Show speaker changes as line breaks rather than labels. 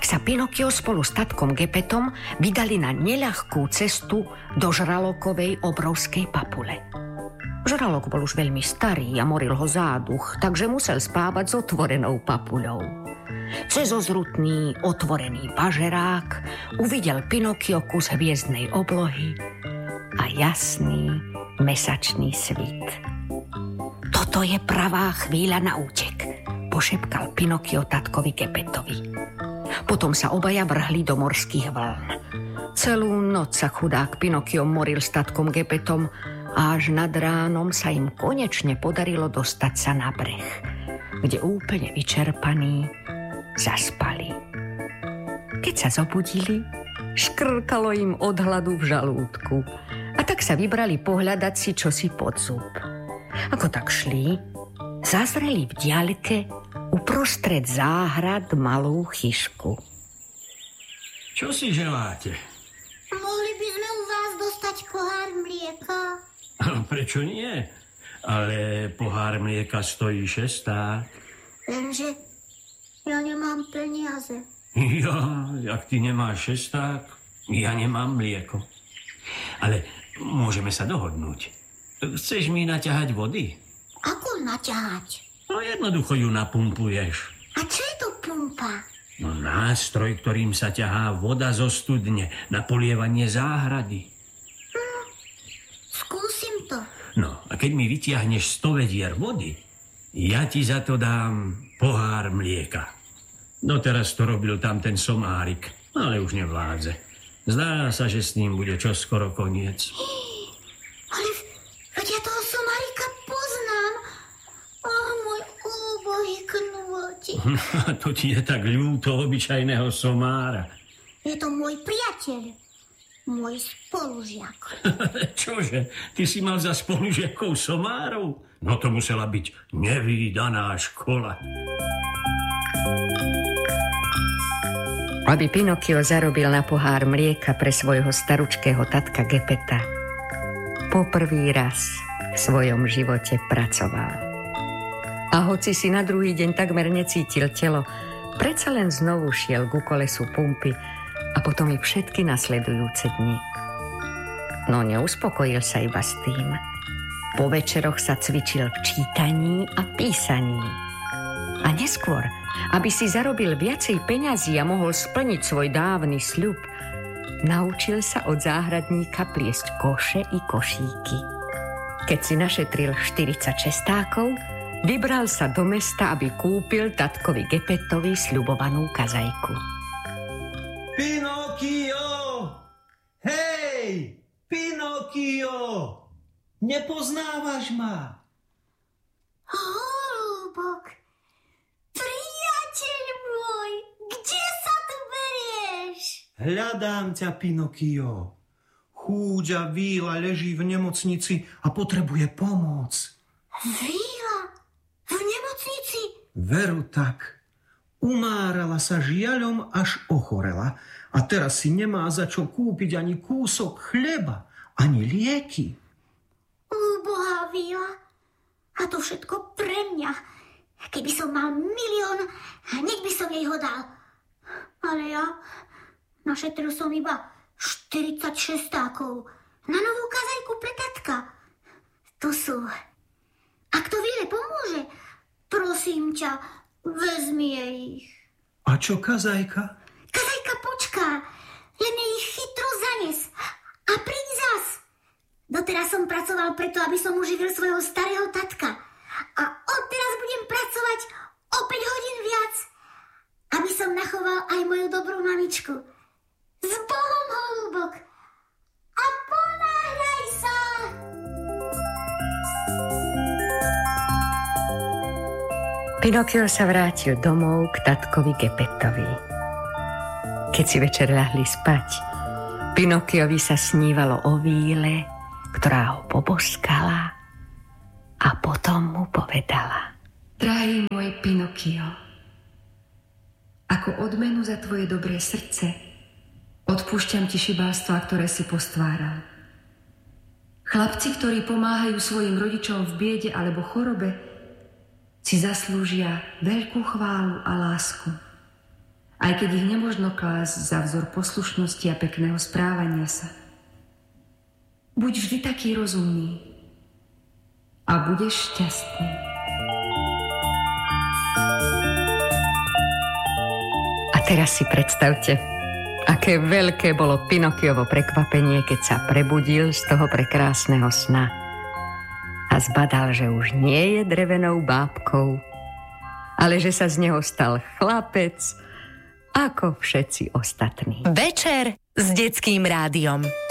sa Pinokio spolu s tatkom Gepetom vydali na neľahkú cestu do žralokovej obrovskej papule. Žralok bol už veľmi starý a moril ho záduch, takže musel spávať s otvorenou papuľou. Cez ozrutný, otvorený pažerák uvidel Pinokio kus hviezdnej oblohy a jasný, mesačný svit. Toto je pravá chvíľa na útek, pošepkal Pinokio tatkovi Gepetovi. Potom sa obaja vrhli do morských vln. Celú noc sa chudák Pinokio moril s tatkom Gepetom a až nad ránom sa im konečne podarilo dostať sa na breh, kde úplne vyčerpaní zaspali. Keď sa zobudili, škrkalo im od hladu v žalúdku a tak sa vybrali pohľadať si čosi pod zub. Ako tak šli, zazreli v diaľke uprostred záhrad malú chyšku.
Čo si želáte?
Mohli by sme u vás dostať pohár mlieka?
Prečo nie? Ale pohár mlieka stojí 6 ták.
Lenže ja nemám peniaze.
Ja, ak ty nemáš 6 tak, ja nemám mlieko. Ale môžeme sa dohodnúť. Chceš mi naťahať vody?
Ako naťahať?
No jednoducho ju napumpuješ.
A čo je to pumpa?
No nástroj, ktorým sa ťahá voda zo studne na polievanie záhrady.
Skúsim to.
No a keď mi vytiahneš 100 vedier vody, ja ti za to dám pohár mlieka. No teraz to robil tam ten somárik, ale už nevládze. Zdá sa, že s ním bude čoskoro koniec.
Ale ja toho somárika poznám. Môj úbohý knôtik.
To ti je tak ľúto obyčajného somára.
Je to môj priateľ. Môj spolužiak.
Čože? Ty si mal za spolužiakov somárov? No to musela byť nevídaná škola.
Aby Pinokio zarobil na pohár mlieka pre svojho staručkého tatka Gepeta, poprvý raz v svojom živote pracoval. A hoci si na druhý deň takmer necítil telo, predsa len znovu šiel ku kolesu pumpy a potom i všetky nasledujúce dni. No neuspokojil sa iba s tým. Po večeroch sa cvičil v čítaní a písaní. A neskôr, aby si zarobil viacej peňazí a mohol splniť svoj dávny sľub, naučil sa od záhradníka pliesť koše i košíky. Keď si našetril 46 stákov, vybral sa do mesta, aby kúpil tatkovi Gepetovi sľubovanú kazajku.
Pinokio! Hej! Pinokio! Nepoznávaš ma?
Holúbok, priateľ môj, kde sa tu berieš?
Hľadám ťa, Pinokio. Chúďa Víla leží v nemocnici a potrebuje pomoc.
Víla? V nemocnici?
Veru tak. Umárala sa žiaľom, až ochorela. A teraz si nemá za čo kúpiť ani kúsok chleba, ani lieky.
Úbohá Víla. A to všetko pre mňa. Keby som mal 1 000 000, hneď by som jej ho dal. Ale ja našetril som iba 46 stákov na novú kazajku pre tatka. To sú. Ak to Víle pomôže, prosím ťa, vezmi jej ich.
A čo kazajka?
Kazajka počká, len jej ich chytro zanes. A príď zas. Doteraz som pracoval preto, aby som uživil svojho starého tatka. A odteraz budem pracovať o 5 hodín viac, aby som nachoval aj moju dobrú mamičku. S Bohom, holúbok! A ponáhľaj sa!
Pinokio sa vrátil domov k tatkovi Gepetovi. Keď si večer ľahli spať, Pinokiovi sa snívalo o Víle, ktorá ho poboskala a potom mu povedala:
Drahý môj Pinokio, ako odmenu za tvoje dobré srdce odpúšťam ti šibalstvá, ktoré si postváral. Chlapci, ktorí pomáhajú svojim rodičom v biede alebo chorobe, si zaslúžia veľkú chválu a lásku. aj keď ich nemožno klásť za vzor poslušnosti a pekného správania sa. Buď vždy taký rozumný a budeš šťastný.
A teraz si predstavte, aké veľké bolo Pinokiovo prekvapenie, keď sa prebudil z toho prekrásneho sna a zbadal, že už nie je drevenou bábkou, ale že sa z neho stal chlapec ako všetci ostatní.
Večer s Detským rádiom.